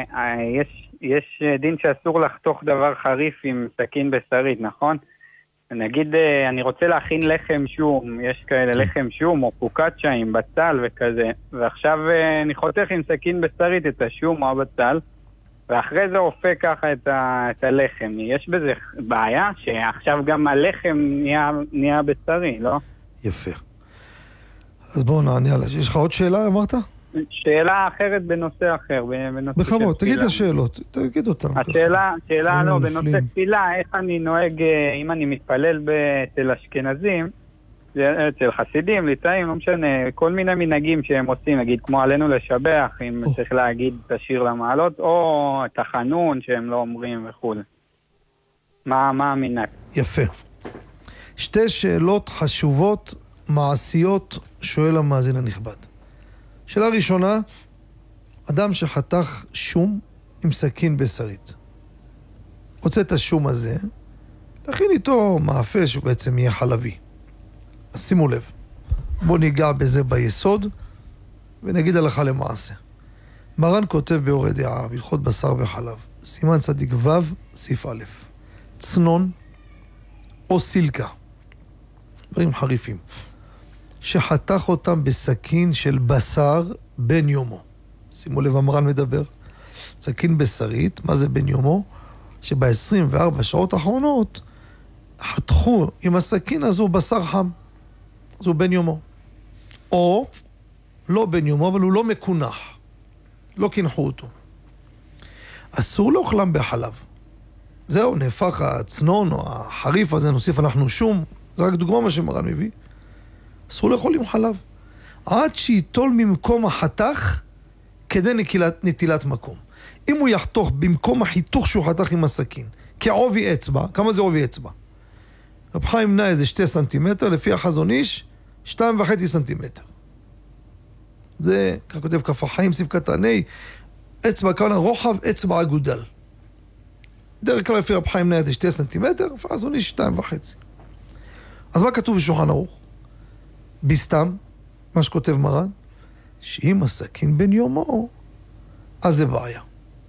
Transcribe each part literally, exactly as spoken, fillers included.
יש, יש דין שאסור לחתוך דבר חריף עם סכין בשרית, נכון? נגיד, אני רוצה להכין לחם שום, יש כאלה לחם שום או פוקצ'ה עם בצל וכזה, ועכשיו אני חותך עם סכין בשרית את השום או הבצל, ואחרי זה אופה ככה את, ה, את הלחם. יש בזה בעיה שעכשיו גם הלחם נהיה, נהיה בשרי, לא? יפה. אז בואו נענה על זה. יש לך עוד שאלה, אמרת? שאלה אחרת בנושא אחר. בנושא בכבוד, תגיד את השאלות, תגיד אותם. השאלה, שאלה לא, בנושא תפילה, איך אני נוהג, אם אני מתפלל אצל אשכנזים, אצל חסידים, ליטאים, לא משנה, כל מיני מנהגים שהם עושים, נגיד כמו עלינו לשבח, אם oh. צריך להגיד את השיר למעלות, או את החנון שהם לא אומרים וכו'. מה, מה המנהג? יפה. שתי שאלות חשובות, מעשיות, שואל המאזין הנכבד. שאלה ראשונה, אדם שחתך שום עם סכין בשרית. רוצה את השום הזה, להכין איתו מאפה שהוא בעצם יהיה חלבי. אז שימו לב, בואו ניגע בזה ביסוד, ונגיד הלכה למעשה. מרן כותב באורי דעה, בהלכות בשר וחלב, סימן צדיק ו', סעיף א', צנון או סילקה, דברים חריפים, שחתך אותם בסכין של בשר בן יומו. שימו לב, המרן מדבר. סכין בשרית, מה זה בן יומו? שב-עשרים וארבע שעות האחרונות חתכו עם הסכין הזו בשר חם. זו בן יומו. או לא בן יומו, אבל הוא לא מקונח. לא קנחו אותו. אסור לאוכלם בחלב. זהו, נהפך הצנון או החריף הזה, נוסיף אנחנו שום. זה רק דוגמה מה שמרן מביא. אסור לאכול עם חלב. עד שיטול ממקום החתך כדי נטילת, נטילת מקום. אם הוא יחתוך במקום החיתוך שהוא חתך עם הסכין, כעובי אצבע, כמה זה עובי אצבע? רב חיים נאי זה שתי סנטימטר, לפי החזון איש, שתיים וחצי סנטימטר. זה, כך כותב כף החיים, סיף קטני, אצבע כאן הרוחב, אצבע אגודל. דרך כלל לפי רב חיים נאי זה שתי סנטימטר, לפי החזון איש, שתיים וחצי. אז מה כתוב בשולחן ערוך? בסתם, מה שכותב מרן, שאם הסכין בן יומו, אז זה בעיה.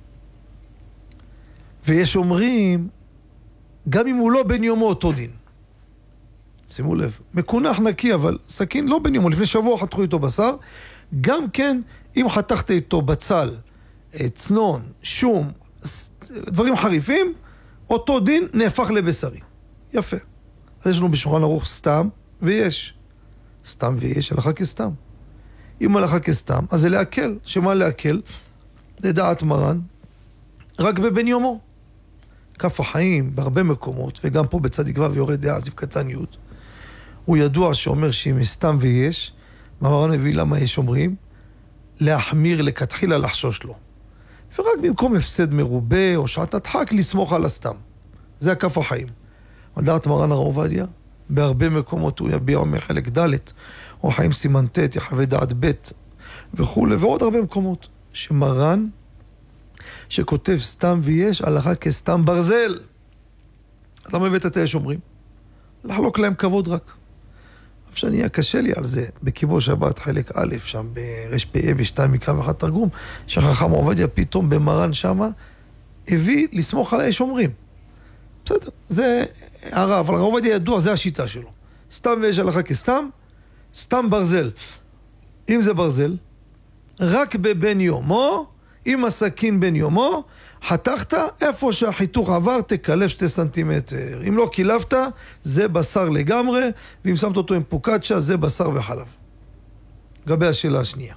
ויש אומרים, גם אם הוא לא בן יומו אותו דין. שימו לב, מקונח נקי, אבל סכין לא בן יומו, לפני שבוע חתכו איתו בשר, גם כן, אם חתכת איתו בצל, צנון, שום, דברים חריפים, אותו דין נהפך לבשרי. יפה. אז יש לנו בשולחן ערוך סתם, ויש. סתם ויש, הלכה כסתם. אם הלכה כסתם, אז זה להקל. שמה להקל? לדעת מרן, רק בבן יומו. כף החיים, בהרבה מקומות, וגם פה בצדיק ו' ויורד דעה, זיו קטן י', הוא ידוע שאומר שאם סתם ויש, מרן מביא למה יש אומרים, להחמיר, לכתחילה, לחשוש לו. ורק במקום הפסד מרובה או שעת הדחק, לסמוך על הסתם. זה הכף החיים. על דעת מרן הרב עובדיה, בהרבה מקומות הוא יביע אומר חלק ד' או חיים סימן ט', יחווה דעת ב' וכו', ועוד הרבה מקומות שמרן שכותב סתם ויש, הלכה כסתם ברזל. אז למה הבאת את היש אומרים? לחלוק להם כבוד רק. אף שאני היה קשה לי על זה, בקיבול שבת חלק א', שם ברש פ"א בשתיים מקרא ואחד תרגום, שחכם עובדיה פתאום במרן שמה, הביא לסמוך על היש אומרים. בסדר, זה הרע, אבל הרב עובדיה ידוע, זה השיטה שלו. סתם ויש הלכה כסתם, סתם ברזל. אם זה ברזל, רק בבן יומו, עם הסכין בן יומו, חתכת, איפה שהחיתוך עבר, תקלף שתי סנטימטר. אם לא קילפת, זה בשר לגמרי, ואם שמת אותו עם פוקצ'ה, זה בשר וחלב. לגבי השאלה השנייה.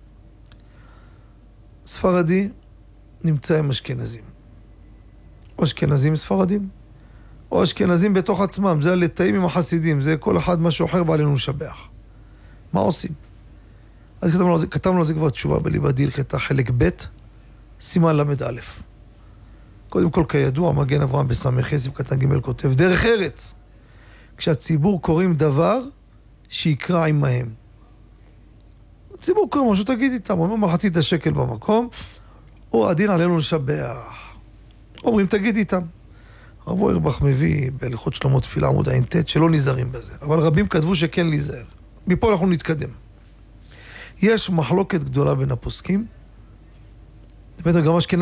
ספרדי נמצא עם אשכנזים. או אשכנזים ספרדים, או אשכנזים בתוך עצמם. זה הלטאים עם החסידים, זה כל אחד משהו אחר בעלינו לשבח. מה עושים? אז כתבנו לו, כתבנו לו זה כבר תשובה בליבא דהלכתא חלק ב' סימן למד א'. קודם כל כידוע, מגן אברהם בסמ"ך סעיף קטן ג' כותב, דרך ארץ, כשהציבור קוראים דבר שיקרא עמהם. הציבור קוראים משהו, תגיד איתם, אומר מחצית השקל במקום, או הדין עלינו לשבח. אומרים, תגיד איתם. רב אוירבך מביא בהלכות שלמה תפילה עמוד עין ט' שלא נזהרים בזה, אבל רבים כתבו שכן להיזהר. מפה אנחנו נתקדם. יש מחלוקת גדולה בין הפוסקים, בטח גם אשכנזים,